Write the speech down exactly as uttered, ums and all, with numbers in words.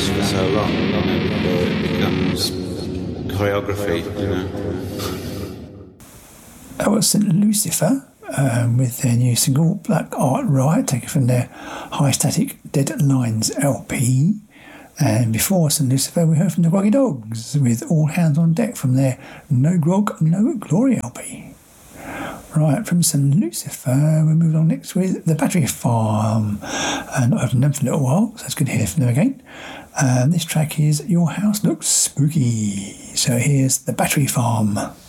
dance for so long, you know, before it becomes choreography, you know. That was Saint Lucifer um, with their new single Black Art Riot, taken from their High Static Dead Lines L P. And before Saint Lucifer, we heard from the Groggy Dogs with All Hands on Deck from their No Grog, No Glory L P. Right, from Saint Lucifer, we move on next with The Battery Farm. Uh, not heard from them for a little while, so it's good to hear from them again. Um, this track is Your House Looks Spooky. So here's The Battery Farm.